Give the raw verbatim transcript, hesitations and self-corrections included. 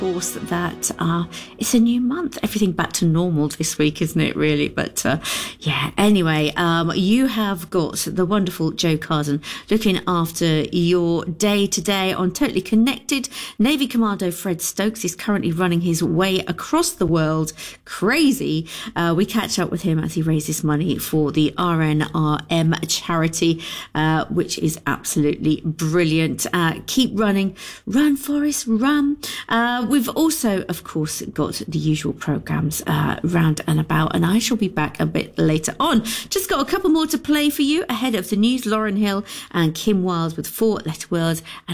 course, that uh, it's a new month. Everything back to normal this week, isn't it, really? But uh, yeah, anyway, um, you have got the wonderful Jo Carden looking after your day today on Totally Connected. Navy Commando Fred Stokes is currently running his way across the world. Crazy. Uh, we catch up with him as he raises money for the R N R M charity, uh, which is absolutely brilliant. Uh, keep running. Run, Forrest, run. Uh, we've also, of course, got the usual programmes uh, round and about, and I shall be back a bit later on. Just got a couple more to play for you ahead of the news. Lauren Hill and Kim Wilde with Four Letter Words. And